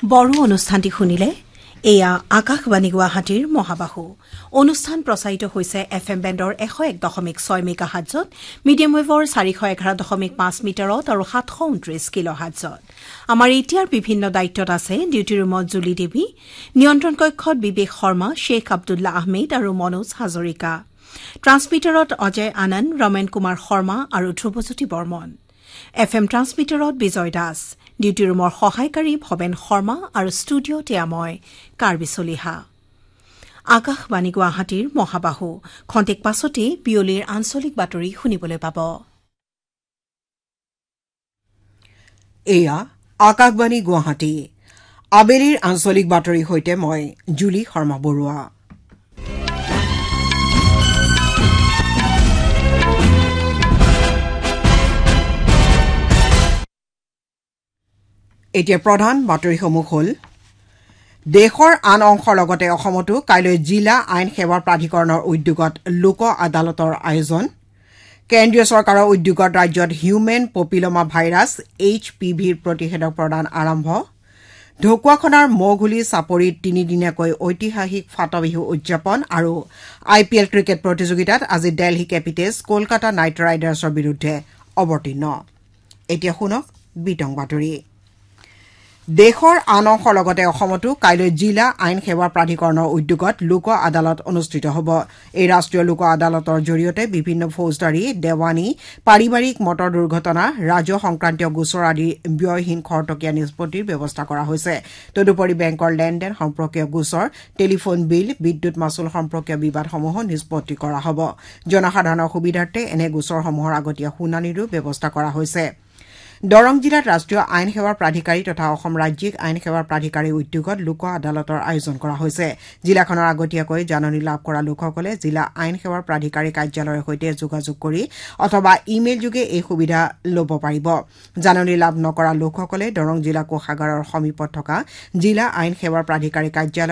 বড়ো অনুষ্ঠানটি শুনিলে এয়া আকাশবাণী গুৱাহাটীৰ মহাবাহু অনুষ্ঠান প্ৰচাৰিত হৈছে FM বেণ্ডৰ 101.6 মেগাহাৰ্টজত মিডিয়াম ৱেভৰ 411.5 মিটাৰত আৰু 729 কিলোহাৰ্টজত আমাৰ এতিয়াৰ বিভিন্ন দায়িত্বত আছে ডিউটি ৰুমত জুলি দেৱী নিয়ন্ত্ৰণ কক্ষত বিবেক শৰ্মা শেখ আব্দুল্লাহ আহমেদ আৰু মনোজ হাজৰিকা ট্ৰান্সমিটাৰত অজয় আনন্দ ৰমেন কুমাৰ শৰ্মা আৰু ধ্ৰুৱজ্যোতি বৰ্মন FM ট্ৰান্সমিটাৰত বিজয় দাস ডিউটি ৰুমৰ সহায়কাৰী ভৱেন শৰ্মা আৰু ষ্টুডিঅ'তে মই কাৰ্বি চলিহা আকাশবাণী গুৱাহাটীৰ মহাবাহু খন্তেক পাছতে বিয়লিৰ আঞ্চলিক বাতৰি শুনিবলৈ পাব এয়া আকাশবাণী গুৱাহাটী আবেলিৰ আঞ্চলিক বাতৰিৰ সৈতে মই জুলি শৰ্মা বৰুৱা এতিয়া প্ৰধান বাতৰিসমূহ হ'ল দেশৰ আন অংশৰ লগতে অসমতো কাইলৈ জিলা আইন সেৱা প্ৰাধিকৰণৰ উদ্যোগত লোক আদালতৰ আয়োজন কেন্দ্ৰীয় চৰকাৰৰ উদ্যোগত ৰাজ্যত হিউমেন পপিলমা ভাইৰাছ HPVৰ প্ৰতিষেধক প্ৰদান আৰম্ভ ঢকুৱাখনাৰ মৌঘুলি চাপৰিত তিনিদিনীয়াকৈ ঐতিহাসিক ফাটবিহু উদযাপন আৰু IPL ক্ৰিকেট প্ৰতিযোগিতাত আজি দিল্লী কেপিটেলছ কলকাতা নাইট ৰাইডাৰ্ছৰ বিৰুদ্ধে অৱতীৰ্ণ এতিয়া শুনক বিতং বাতৰি দেশৰ আন অংশৰ লগতে অসমতো কাইলৈ জিলা আইন সেৱা প্ৰাধিকৰণৰ উদ্যোগত লোক আদালত অনুষ্ঠিত হ'ব এই ৰাষ্ট্ৰীয় লোক আদালতৰ জৰিয়তে বিভিন্ন ফৌজদাৰী দেৱানী পাৰিবাৰিক মটৰ দুৰ্ঘটনা ৰাজহ সংক্ৰান্তীয় গোচৰ আদি ব্যয়হীন খৰতকীয়া নিষ্পত্তিৰ ব্যৱস্থা কৰা হৈছে তদুপৰি বেংকৰ লেনদেন সম্পৰ্কীয় গোচৰ টেলিফোন বিল বিদ্যুৎ মাচুল সম্পৰ্কীয় বিবাদসমূহ নিষ্পত্তি কৰা হ'ব জনসাধাৰণৰ সুবিধাৰ্থে এনে গোচৰসমূহৰ আগতীয়া শুনানিৰো ব্যৱস্থা কৰা হৈছে দৰং জিলাত ৰাষ্ট্ৰীয় আইন সেৱা প্ৰাধিকাৰী তথা অসম ৰাজ্যিক আইন সেৱা প্ৰাধিকাৰী উদ্যোগত লোক আদালতৰ আয়োজন কৰা হৈছে জিলাখনৰ আগতীয়াকৈ জাননী লাভ কৰা লোকসকলে জিলা আইন সেৱা প্ৰাধিকাৰী কাৰ্যালয়ৰ সৈতে যোগাযোগ কৰি অথবা ইমেইল যোগে এই সুবিধা ল'ব পাৰিব জাননী লাভ নকৰা লোকসকলে দৰং জিলা কোষাগাৰৰ সমীপত থকা জিলা আইন সেৱা প্ৰাধিকাৰী কাৰ্যালয়